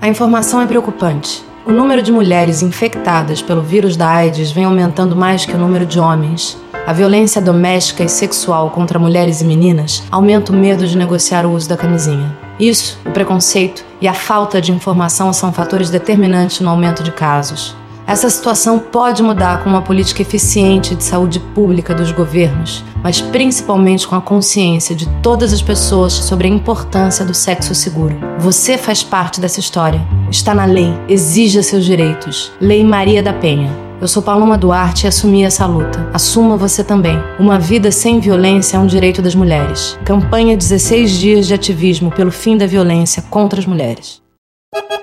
A informação é preocupante. O número de mulheres infectadas pelo vírus da AIDS vem aumentando mais que o número de homens. A violência doméstica e sexual contra mulheres e meninas aumenta o medo de negociar o uso da camisinha. Isso, o preconceito e a falta de informação são fatores determinantes no aumento de casos. Essa situação pode mudar com uma política eficiente de saúde pública dos governos, mas principalmente com a consciência de todas as pessoas sobre a importância do sexo seguro. Você faz parte dessa história. Está na lei. Exija seus direitos. Lei Maria da Penha. Eu sou Paloma Duarte e assumi essa luta. Assuma você também. Uma vida sem violência é um direito das mulheres. Campanha 16 dias de ativismo pelo fim da violência contra as mulheres.